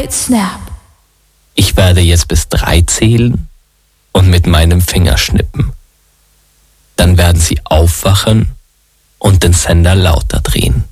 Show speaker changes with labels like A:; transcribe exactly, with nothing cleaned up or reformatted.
A: Snip, snap.
B: Ich werde jetzt bis drei zählen und mit meinem Finger schnippen. Dann werden Sie aufwachen und den Sender lauter drehen.